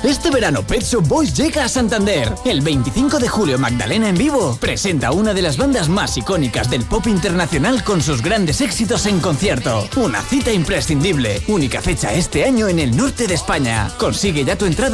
Este verano Pet Shop Boys llega a Santander. El 25 de julio Magdalena en vivo presenta una de las bandas más icónicas del pop internacional con sus grandes éxitos en concierto. Una cita imprescindible. Única fecha este año en el norte de España. Consigue ya tu entrada